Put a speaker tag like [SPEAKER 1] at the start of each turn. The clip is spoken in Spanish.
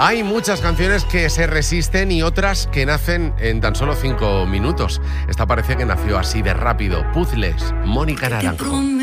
[SPEAKER 1] Hay muchas canciones que se resisten y otras que nacen en tan solo 5 minutos. Esta parece que nació así de rápido. Puzzles, Mónica Naranjo.